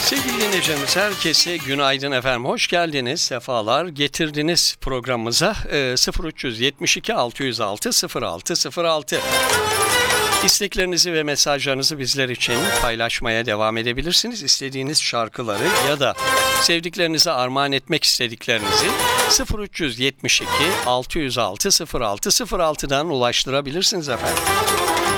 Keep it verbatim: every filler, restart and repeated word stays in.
Sevgili dinleyicilerimiz, herkese günaydın efendim. Hoş geldiniz, sefalar getirdiniz programımıza. E, sıfır üç yetmiş iki altı yüz altı sıfır altı sıfır altı. İsteklerinizi ve mesajlarınızı bizler için paylaşmaya devam edebilirsiniz. İstediğiniz şarkıları ya da sevdiklerinize armağan etmek istediklerinizi sıfır üç yetmiş iki altı yüz altı sıfır altı sıfır altı'dan ulaştırabilirsiniz efendim.